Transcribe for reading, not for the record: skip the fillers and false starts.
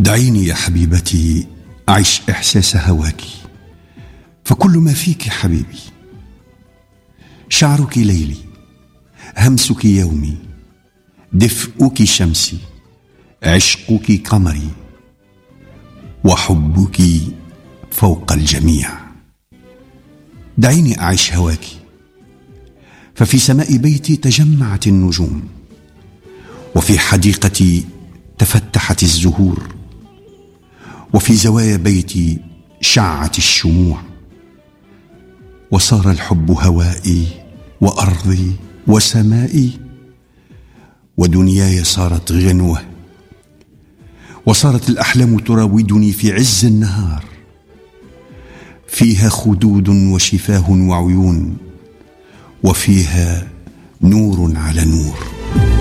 دعيني يا حبيبتي أعيش إحساس هواك، فكل ما فيك حبيبي. شعرك ليلي، همسك يومي، دفئك شمسي، عشقك قمري، وحبك فوق الجميع. دعيني أعيش هواك، ففي سماء بيتي تجمعت النجوم، وفي حديقتي تفتحت الزهور، وفي زوايا بيتي شعت الشموع، وصار الحب هوائي وأرضي وسمائي، ودنياي صارت غنوة، وصارت الأحلام تراودني في عز النهار، فيها خدود وشفاه وعيون، وفيها نور على نور.